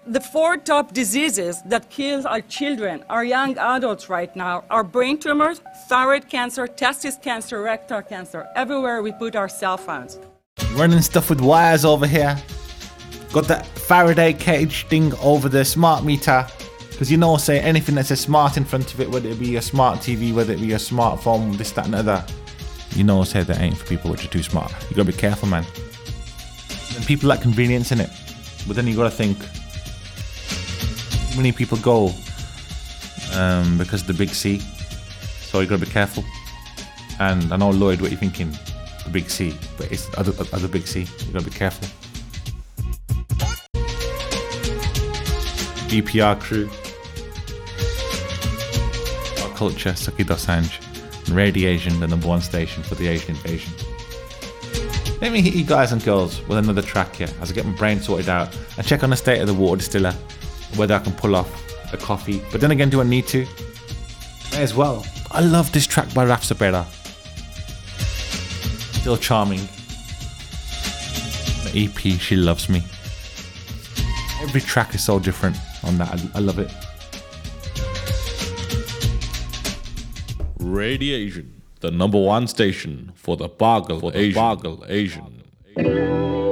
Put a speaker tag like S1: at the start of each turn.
S1: The four top diseases that kill our children, our young adults right now, are brain tumors, thyroid cancer, testis cancer, rectal cancer, everywhere we put our cell phones.
S2: Running stuff with wires over here. Got that Faraday cage thing over the smart meter. Because you know, say anything that says smart in front of it, whether it be a smart TV, whether it be a smartphone, this, that and the other. You know, say that ain't for people which are too smart. You gotta be careful, man. And people like convenience in it. But then you gotta think, many people go because of the big C, so you gotta be careful. And I know, Lloyd, what you're thinking, the big C, but it's other big C, you gotta be careful. EPR crew, Our Culture, Suki Dosanjh, and Radio Asian, the number one station for the Asian invasion. Let me hit you guys and girls with another track here as I get my brain sorted out and check on the state of the water distiller, whether I can pull off a coffee. But then again, do I need to? May as well. I love this track by Raf Sabera. Still charming. The EP, She Loves Me. Every track is so different on that. I love it.
S3: Radiation, the number one station for the Bargle Asian.